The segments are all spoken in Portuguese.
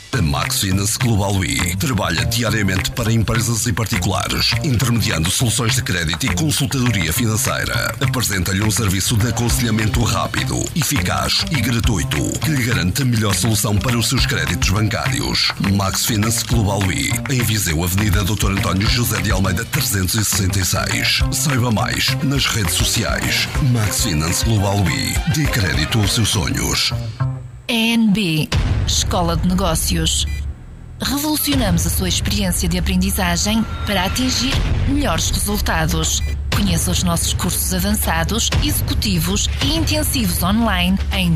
A Max Finance Global UI trabalha diariamente para empresas e particulares, intermediando soluções de crédito e consultadoria financeira. Apresenta-lhe um serviço de aconselhamento rápido, eficaz e gratuito, que lhe garante a melhor solução para os seus créditos bancários. Max Finance Global UI, em Viseu, Avenida Dr. António José de Almeida 366. Saiba mais nas redes sociais. Max Finance Global UI. Dê crédito aos seus sonhos. ENB Escola de Negócios. Revolucionamos a sua experiência de aprendizagem para atingir melhores resultados. Conheça os nossos cursos avançados, executivos e intensivos online em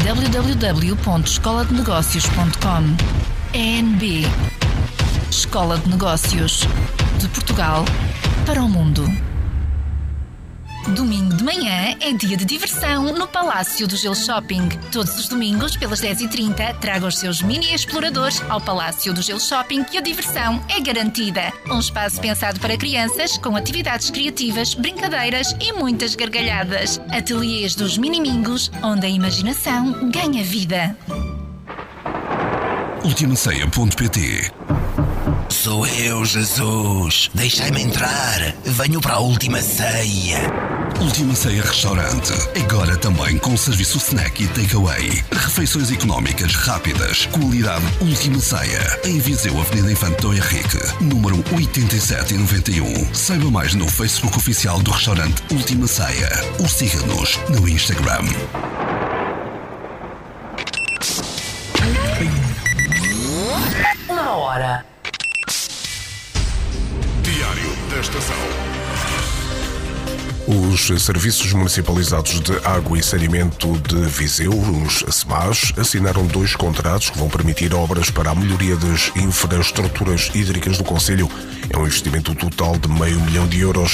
www.escoladenegócios.com. ENB Escola de Negócios. De Portugal para o mundo. Domingo de manhã é dia de diversão no Palácio do Gelo Shopping. Todos os domingos, pelas 10h30, traga os seus mini exploradores ao Palácio do Gelo Shopping, que a diversão é garantida. Um espaço pensado para crianças, com atividades criativas, brincadeiras e muitas gargalhadas. Ateliês dos Minimingos, onde a imaginação ganha vida. Ultimaceia.pt. Sou eu, Jesus. Deixai-me entrar. Venho para a Última Ceia. Última Ceia Restaurante. Agora também com serviço snack e takeaway. Refeições económicas, rápidas. Qualidade Última Ceia. Em Viseu, Avenida Infante Dom Henrique, número 8791. Saiba mais no Facebook oficial do restaurante Última Ceia. Ou siga-nos no Instagram. Uma hora. Diário da Estação. Os Serviços Municipalizados de Água e Saneamento de Viseu, os SMAS, assinaram 2 contratos que vão permitir obras para a melhoria das infraestruturas hídricas do concelho. É um investimento total de €500 mil.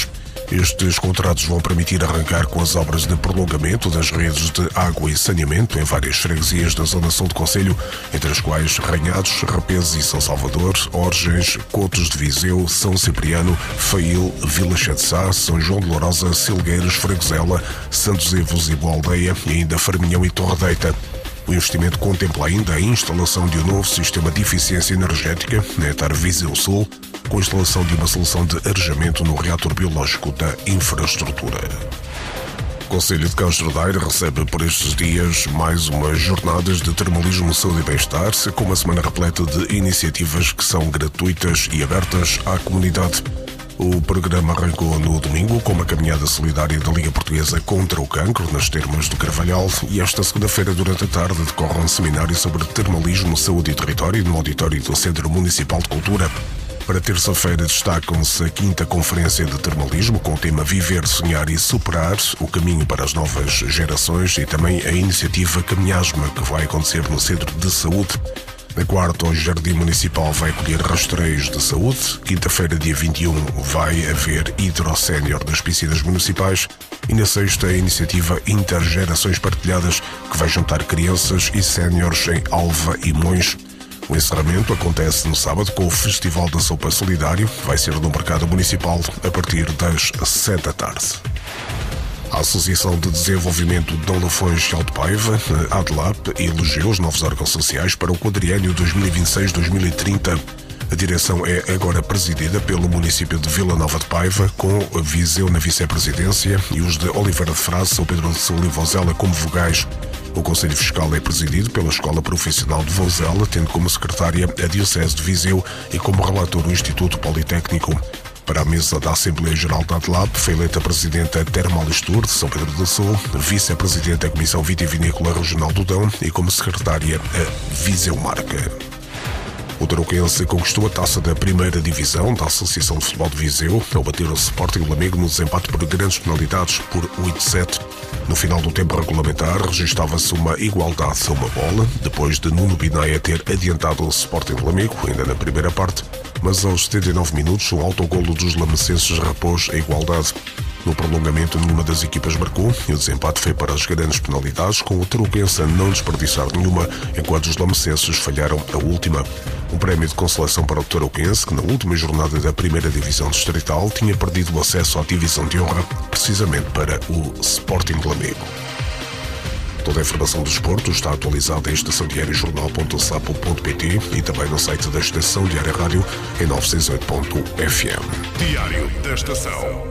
Estes contratos vão permitir arrancar com as obras de prolongamento das redes de água e saneamento em várias freguesias da zona sul do concelho, entre as quais Ranhados, Repeses e São Salvador, Orgens, Cotos de Viseu, São Cipriano, Fail, Vila Chá de Sá, São João de Lourosa, Silgueiros, Freguesela, Santos Evos e Boa Aldeia e ainda Farminhão e Torredeita. O investimento contempla ainda a instalação de um novo sistema de eficiência energética na Etar Viseu Sul, com a instalação de uma solução de arejamento no reator biológico da infraestrutura. O Concelho de Castro Daire recebe por estes dias mais umas jornadas de termalismo, saúde e bem-estar, com uma semana repleta de iniciativas que são gratuitas e abertas à comunidade. O programa arrancou no domingo com uma caminhada solidária da Liga Portuguesa contra o Cancro nas Termas do Carvalhal e esta segunda-feira, durante a tarde, decorre um seminário sobre termalismo, saúde e território no auditório do Centro Municipal de Cultura. Para terça-feira destacam-se a 5ª Conferência de Termalismo com o tema Viver, Sonhar e Superar, o caminho para as novas gerações e também a iniciativa Caminhasma, que vai acontecer no Centro de Saúde. Na quarta, o Jardim Municipal vai acolher rastreios de saúde. Quinta-feira, dia 21, vai haver hidrosénior das piscinas municipais. E na sexta, a iniciativa Intergerações Partilhadas, que vai juntar crianças e séniores em Alva e Mões. O encerramento acontece no sábado com o Festival da Sopa Solidário. Vai ser no Mercado Municipal a partir das 7 da tarde. A Associação de Desenvolvimento de Lafões de Alto Paiva, a ADLAP, elegeu os novos órgãos sociais para o quadriênio 2026-2030. A direção é agora presidida pelo município de Vila Nova de Paiva, com Viseu na vice-presidência e os de Oliveira de Frade, São Pedro de Sul e Vozela como vogais. O Conselho Fiscal é presidido pela Escola Profissional de Vozela, tendo como secretária a Diocese de Viseu e como relator o Instituto Politécnico. Para a mesa da Assembleia Geral da ADLAP foi eleita a Presidenta Termolistur de São Pedro do Sul, Vice-Presidente da Comissão Vitivinícola Regional do Dão e como Secretária a Viseu Marca. O Tarouquense conquistou a taça da primeira divisão da Associação de Futebol de Viseu ao bater o Sporting Lamego no desempate por grandes penalidades por 8-7. No final do tempo regulamentar, registava-se uma igualdade a uma bola, depois de Nuno Binaia ter adiantado o Sporting Lamego, ainda na primeira parte, mas aos 79 minutos o autogolo dos lamecenses repôs a igualdade. No prolongamento, nenhuma das equipas marcou e o desempate foi para as grandes penalidades, com o Tarouquense a não desperdiçar nenhuma, enquanto os lamecenses falharam a última. Um prémio de consolação para o Tarouquense, que na última jornada da primeira divisão distrital tinha perdido o acesso à divisão de honra, precisamente para o Sporting Lamego. Toda a informação do desporto está atualizada em estaçãodiariojornal.sapo.pt e também no site da Estação Diária Rádio em 968.fm. Diário da Estação.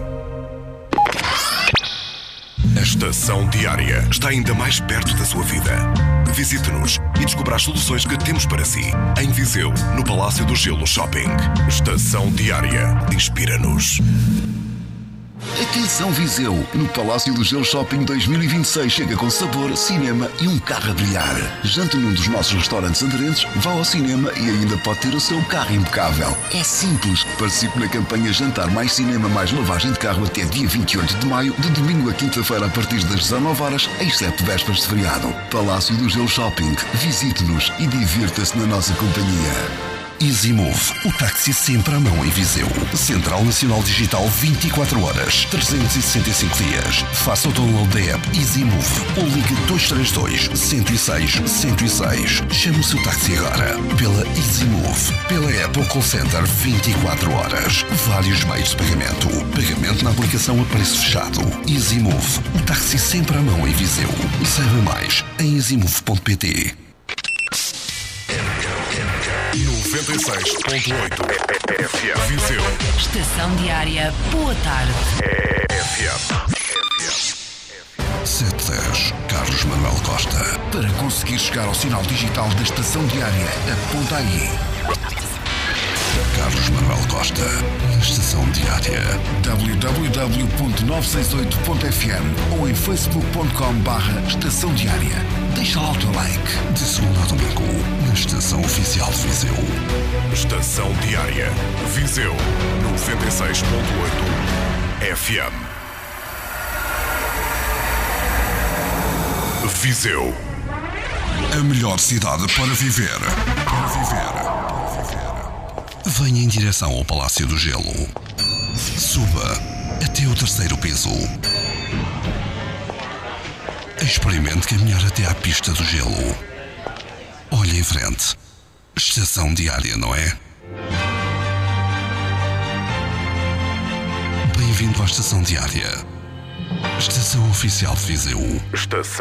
A Estação Diária está ainda mais perto da sua vida. Visite-nos e descubra as soluções que temos para si. Em Viseu, no Palácio do Gelo Shopping. Estação Diária. Inspira-nos. Atenção Viseu! No Palácio do Gelo Shopping 2026 chega com sabor, cinema e um carro a brilhar. Jante num dos nossos restaurantes aderentes, vá ao cinema e ainda pode ter o seu carro impecável. É simples. Participe na campanha Jantar mais Cinema mais Lavagem de Carro até dia 28 de maio, de domingo a quinta-feira a partir das 19 horas, exceto vésperas de feriado. Palácio do Gelo Shopping. Visite-nos e divirta-se na nossa companhia. EasyMove, o táxi sempre à mão em Viseu. Central Nacional Digital 24 horas, 365 dias. Faça o download da app EasyMove ou ligue 232 106 106. Chame o seu táxi agora pela EasyMove, pela app ou call center 24 horas. Vários meios de pagamento. Pagamento na aplicação a preço fechado. EasyMove, o táxi sempre à mão em Viseu. Saiba mais em easymove.pt. 96.8 FM Viseu. Estação Diária, boa tarde. FM. 710 Carlos Manuel Costa. Para conseguir chegar ao sinal digital da Estação Diária, aponta aí. Carlos Manuel Costa, na Estação Diária. www.968.fm ou em facebook.com/Estação Diária. Deixa lá o teu like. De segunda a domingo, na Estação Oficial de Viseu. Estação Diária. Viseu 96.8 FM. Viseu. A melhor cidade para viver. Para viver. Venha em direção ao Palácio do Gelo. Suba até o 3º piso. Experimente caminhar até à pista do gelo. Olhe em frente. Estação Diária, não é? Bem-vindo à Estação Diária. Estação Oficial de Viseu. Estação